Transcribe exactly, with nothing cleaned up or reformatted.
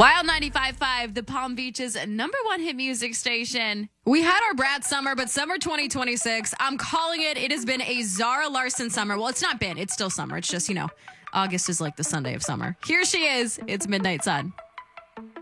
Wild ninety-five point five, the Palm Beach's number one hit music station. We had our Brad summer, but summer twenty twenty-six, I'm calling it. It has been a Zara Larson summer. Well, it's not been. It's still summer. It's just, you know, August is like the Sunday of summer. Here she is. It's Midnight Sun.